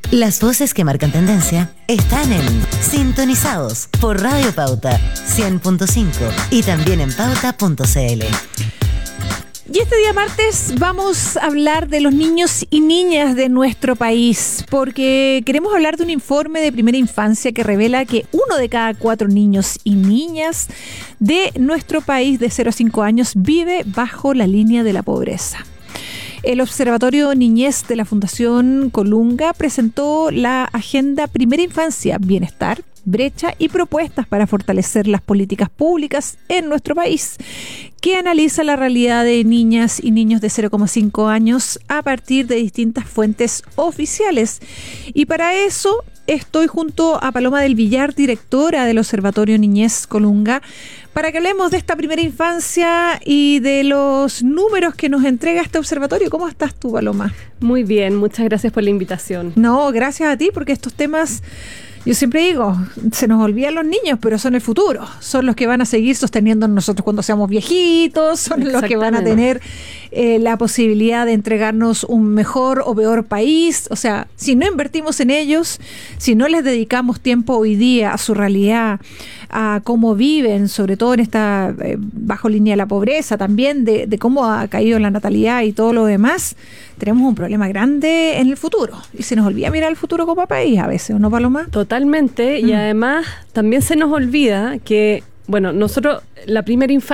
Las voces que marcan tendencia están en Sintonizados por Radio Pauta 100.5 y también en pauta.cl. Y este día martes vamos a hablar de los niños y niñas de nuestro país, porque queremos hablar de un informe de primera infancia que revela que 1 de cada 4 niños y niñas de nuestro país de 0 a 5 años vive bajo la línea de la pobreza. El Observatorio Niñez de la Fundación Colunga presentó la Agenda Primera Infancia, Bienestar, Brecha y Propuestas para fortalecer las políticas públicas en nuestro país, que analiza la realidad de niñas y niños de 0,5 años a partir de distintas fuentes oficiales. Y para eso estoy junto a Paloma del Villar, directora del Observatorio Niñez Colunga, para que hablemos de esta primera infancia y de los números que nos entrega este observatorio. ¿Cómo estás tú, Paloma? Muy bien, muchas gracias por la invitación. No, gracias a ti, porque estos temas, yo siempre digo, se nos olvidan los niños, pero son el futuro. Son los que van a seguir sosteniéndonos nosotros cuando seamos viejitos, son los que van a tener la posibilidad de entregarnos un mejor o peor país. O sea, si no invertimos en ellos, si no les dedicamos tiempo hoy día a su realidad, a cómo viven, sobre todo en esta bajo línea de la pobreza, también de cómo ha caído la natalidad y todo lo demás, tenemos un problema grande en el futuro. Y se nos olvida mirar el futuro como país a veces, ¿no, Paloma? Totalmente, y además también se nos olvida que, bueno, nosotros, la primera infancia